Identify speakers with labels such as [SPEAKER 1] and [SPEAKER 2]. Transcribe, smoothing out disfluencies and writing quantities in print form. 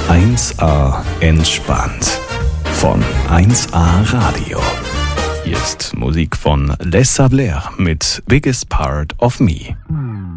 [SPEAKER 1] 1A entspannt von 1A Radio. Hier ist Musik von Les Sablés mit Biggest Part of Me.